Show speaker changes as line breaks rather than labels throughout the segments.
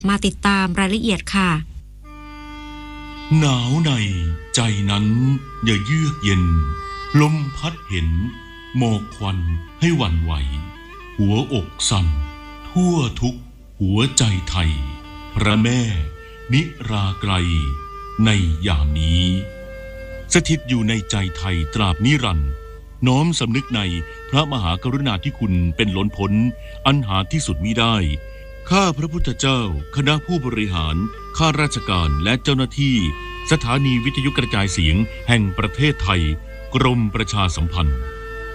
มาติดตามรายละเอียดค่ะ
หนาวในใจนั้นอย่าเยือกเย็นลมพัดเห็นหมอกควันให้หวั่นไหวหัวอกสั่นทั่วทุกหัวใจไทยพระแม่นิราไกรในยามนี้สถิตอยู่ในใจไทยตราบนิรันดร์น้อมสำนึกในพระมหากรุณาธิคุณเป็นล้นพ้นอันหาที่สุดมิได้ข้าพระพุทธเจ้าคณะผู้บริหารข้าราชการและเจ้าหน้าที่สถานีวิทยุกระจายเสียงแห่งประเทศไทยกรมประชาสัมพันธ์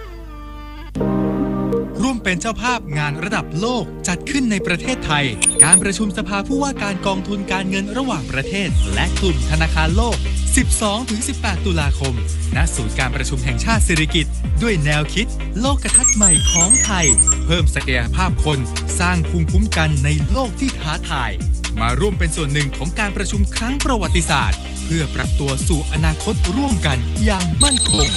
ร่วมเป็นเจ้าภาพงานระดับโลกจัดขึ้นในประเทศไทยการประชุมสภาผู้ว่าการกองทุนการเงินระหว่างประเทศและกลุ่มธนาคารโลก 12-18 ตุลาคมณศูนย์การประชุมแห่งชาติสิริกิติ์ด้วยแนวคิดโลกทัศน์ใหม่ของไทยเพิ่มศักยภาพคนสร้างภูมิคุ้มกันในโลกที่ท้าทายมาร่วมเป็นส่วนหนึ่งของการประชุมครั้งประวัติศาสตร์เพื่อปรับตัวสู่อนาคตร่วมกันอย่างมั่นคง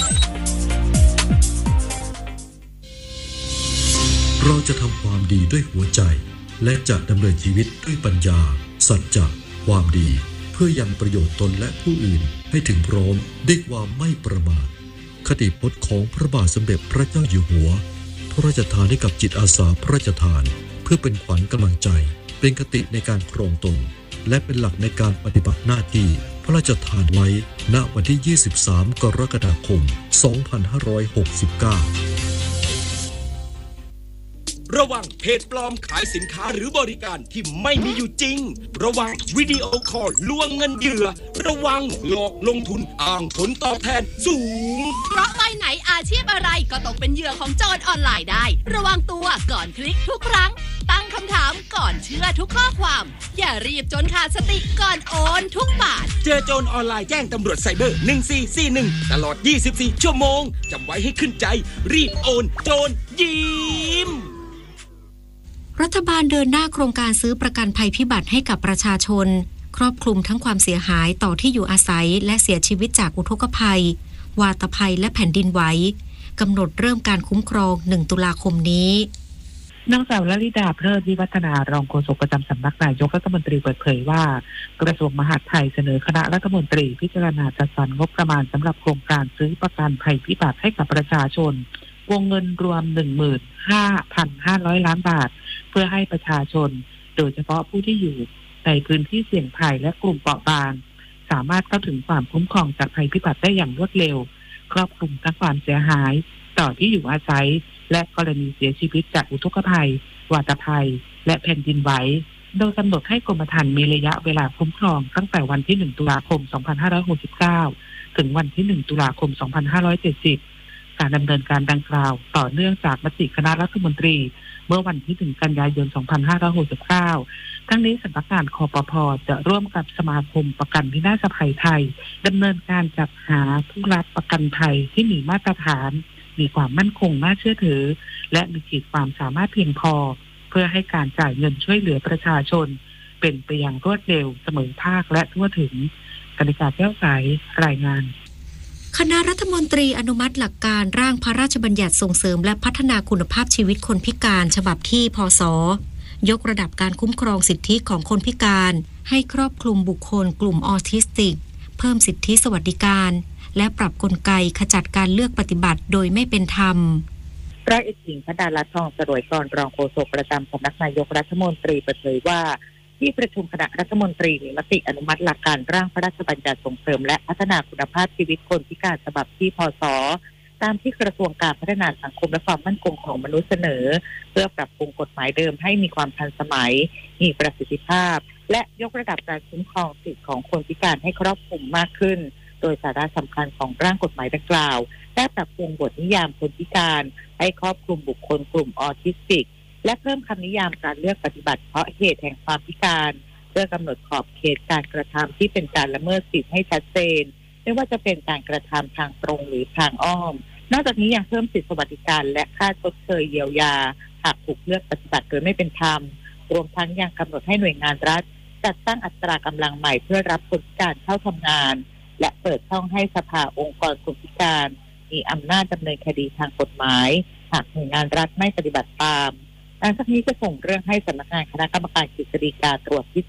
เราจะทำความดีด้วยหัวใจและจะดำเนินชีวิตด้วยปัญญาสัจจะความดีเพื่อยังประโยชน์ตนและผู้อื่นให้ถึงพร้อมด้วยความไม่ประมาทคติพจน์ของพระบาทสมเด็จพระเจ้าอยู่หัวพระราชทานให้กับจิตอาสาพระราชทานเพื่อเป็นขวัญกำลังใจเป็นคติในการครองตนและเป็นหลักในการปฏิบัติหน้าที่พระราชทานไว้ณวันที่ 23 กรกฎาคม 2569
ระวังเพจปลอมขายสินค้าหรือบริการที่ไม่มีอยู่จริงระวังวิดีโอคอลลวงเงินเหยื่อระวังหลอกลงทุนอ้างผลตอบแทนสูง
เพราะไปไหนอาชีพอะไรก็ตกเป็นเหยื่อของโจรออนไลน์ได้ระวังตัวก่อนคลิกทุกครั้งตั้งคำถามก่อนเชื่อทุกข้อความอย่ารีบจนขาดสติก่อนโอนทุกบาท
เจอโจรออนไลน์แจ้งตำรวจไซเบอร์1441ตลอด24ชั่วโมงจำไว้ให้ขึ้นใจรีบโอนโจรยิ้ม
รัฐบาลเดินหน้าโครงการซื้อประกันภัยพิบัติให้กับประชาชนครอบคลุมทั้งความเสียหายต่อที่อยู่อาศัยและเสียชีวิตจากอุทกภัยวาตภัยและแผ่นดินไหวกำหนดเริ่มการคุ้มครอง1 ตุลาคมนี้
นางสาวลลิดาเพลิดวิวัฒนารองโฆษกประจำสำนักนายกรัฐมนตรีเปิดเผยว่ากระทรวงมหาดไทยเสนอคณะรัฐมนตรีพิจารณาจัดสรรงบประมาณสำหรับโครงการซื้อประกันภัยพิบัติให้กับประชาชนวงเงินรวม 15,500 ล้านบาทเพื่อให้ประชาชนโดยเฉพาะผู้ที่อยู่ในพื้นที่เสี่ยงภัยและกลุ่มเปราะบางสามารถเข้าถึงความคุ้มครองจากภัยพิบัติได้อย่างรวดเร็วครอบคลุมทั้งความเสียหายต่อที่อยู่อาศัยและกรณีเสียชีวิตจากอุทกภัยวาตภัยและแผ่นดินไหวโดยกำหนดให้กรมธรรม์มีระยะเวลาคุ้มครองตั้งแต่วันที่1 ตุลาคม 2569ถึงวันที่1 ตุลาคม 2570การดำเนินการดังกล่าวต่อเนื่องจากมติคณะรัฐมนตรีเมื่อวันที่1 กันยายน 2569ทั้งนี้สำนักงานคปภ.จะร่วมกับสมาคมประกันวินาศภัยไทยดำเนินการจัดหาผู้รับประกันภัยที่มีมาตรฐานมีความมั่นคงน่าเชื่อถือและมีขีดความสามารถเพียงพอเพื่อให้การจ่ายเงินช่วยเหลือประชาชนเป็นไปอย่างรวดเร็วเสมอภาคและทั่วถึงกนิกาแก้วใสรายงาน
คณะรัฐมนตรีอนุมัติหลักการร่างพระราชบัญญัติส่งเสริมและพัฒนาคุณภาพชีวิตคนพิการฉบับที่พศ.ยกระดับการคุ้มครองสิทธิของคนพิการให้ครอบคลุมบุคคลกลุ่มออทิสติกเพิ่มสิทธิสวัสดิการและปรับกลไกขจัดการเลือกปฏิบัติโดยไม่เป็นธรรม
ร้อยเอกหญิงพดาลัตน์ ทองสรวยกรรองโฆษกประจำสำนักนายกรัฐมนตรีเปิดเผยว่าที่ประชุมคณะรัฐมนตรีมีมติอนุมัติหลักการร่างพระราชบัญญัติส่งเสริมและพัฒนาคุณภาพชีวิตคนพิการฉบับที่พศ.ตามที่กระทรวงการพัฒนาสังคมและความมั่นคงของมนุษย์เสนอเพื่อปรับปรุงกฎหมายเดิมให้มีความทันสมัยมีประสิทธิภาพและยกระดับการคุ้มครองสิทธิของคนพิการให้ครอบคลุมมากขึ้นโดยสาระสำคัญของร่างกฎหมายดังกล่าวได้ปรับปรุงบทนิยามคนพิการให้ครอบคลุมบุคคลกลุ่มออทิสติกและเพิ่มคำนิยามการเลือกปฏิบัติเพราะเหตุแห่งความพิการเพื่อกำหนดขอบเขตการกระทำที่เป็นการละเมิดสิทธิให้ชัดเจนไม่ว่าจะเป็นการกระทำทางตรงหรือทางอ้อมนอกจากนี้ยังเพิ่มสิทธิสวัสดิการและค่าชดเชยเยียวยาหากถูกเลือกปฏิบัติโดยไม่เป็นธรรมรวมทั้งยังกำหนดให้หน่วยงานรัฐจัดตั้งอัตรากำลังใหม่เพื่อรับคนพิการเข้าทำงานและเปิดช่องให้สภาองค์กรคนพิการมีอำนาจดำเนินคดีทางกฎหมายหากหน่วยงานรัฐไม่ปฏิบัติตามหลังจากนี้จะส่งเรื่องให้สำนักงานคณะกรรมการกฤษฎีกาตรวจพิ